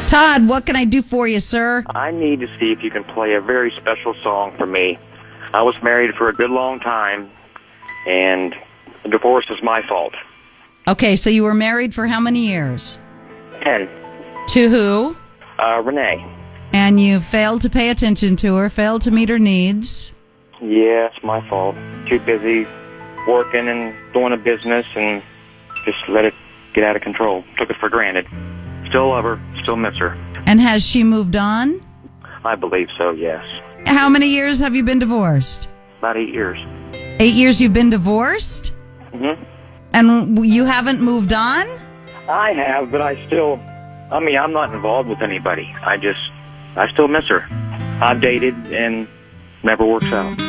Todd, what can I do for you, sir? I need to see if you can play a very special song for me. I was married for a good long time, and the divorce is my fault. Okay, so you were married for how many years? 10. To who? Renee. And you failed to pay attention to her, failed to meet her needs. Yeah, it's my fault. Too busy working and doing a business and just let it get out of control. Took it for granted. Still love her, still miss her. And has she moved on? I believe so, yes. How many years have you been divorced? About 8 years. 8 years you've been divorced? Mm-hmm. And you haven't moved on? I have, but I'm not involved with anybody. I still miss her. I've dated and never works out.